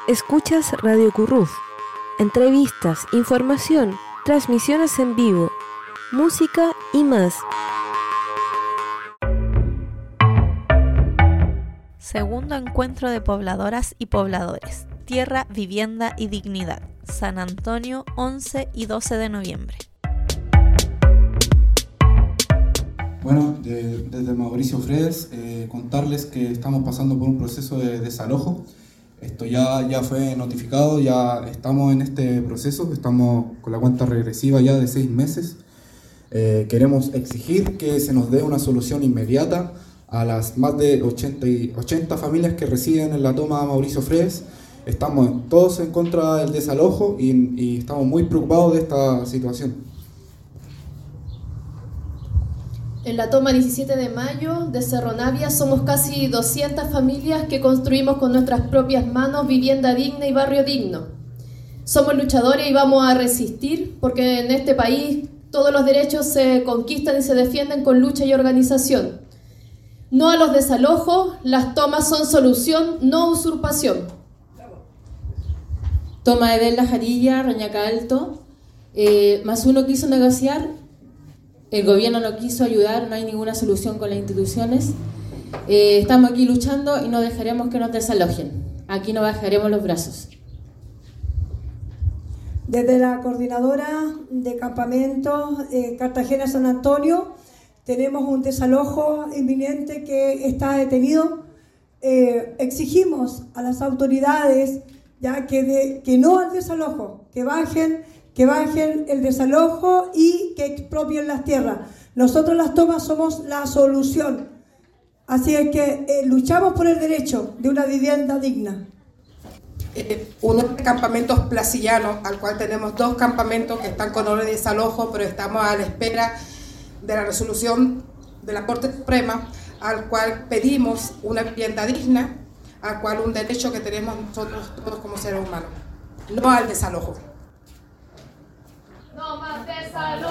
Escuchas Radio Curruf. Entrevistas, información, transmisiones en vivo, música y más. Segundo encuentro de pobladoras y pobladores. Tierra, vivienda y dignidad. San Antonio, 11 y 12 de noviembre. Bueno, desde Mauricio Fredes, contarles que estamos pasando por un proceso de desalojo. Esto ya fue notificado, ya estamos en este proceso, estamos con la cuenta regresiva ya de 6 meses. Queremos exigir que se nos dé una solución inmediata a las más de 80 familias que residen en la toma Mauricio Fredes. Estamos todos en contra del desalojo y estamos muy preocupados de esta situación. En la toma 17 de mayo de Cerro Navia somos casi 200 familias que construimos con nuestras propias manos vivienda digna y barrio digno. Somos luchadores y vamos a resistir porque en este país todos los derechos se conquistan y se defienden con lucha y organización. No a los desalojos, las tomas son solución, no usurpación. Toma de La Jarilla, Reñaca Alto, más uno quiso negociar. El gobierno no quiso ayudar, no hay ninguna solución con las instituciones. Estamos aquí luchando y no dejaremos que nos desalojen. Aquí no bajaremos los brazos. Desde la coordinadora de campamentos Cartagena-San Antonio tenemos un desalojo inminente que está detenido. Exigimos a las autoridades ya que no al desalojo, que bajen el desalojo y que expropien las tierras. Nosotros las tomas somos la solución. Así es que luchamos por el derecho de una vivienda digna. Uno de campamentos placillanos, al cual tenemos 2 campamentos que están con orden de desalojo, pero estamos a la espera de la resolución de la Corte Suprema, al cual pedimos una vivienda digna, al cual un derecho que tenemos nosotros todos como seres humanos, no al desalojo. No más desalojo.